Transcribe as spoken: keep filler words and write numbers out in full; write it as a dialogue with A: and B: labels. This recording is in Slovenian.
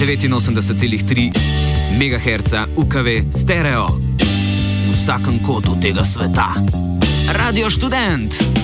A: devetinosemdeset celih tri megaherca U K V stereo v vsakem kotu tega sveta. Radio Študent.